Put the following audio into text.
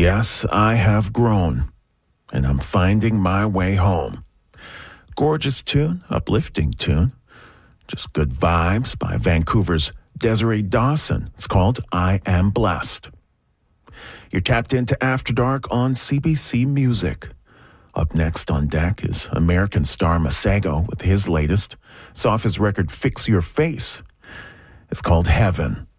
Yes, I have grown, and I'm finding my way home. Gorgeous tune, uplifting tune. Just good vibes by Vancouver's Desiree Dawson. It's called I Am Blessed. You're tapped into After Dark on CBC Music. Up next on deck is American star Masego with his latest. It's off his record Fix Your Face. It's called Heaven.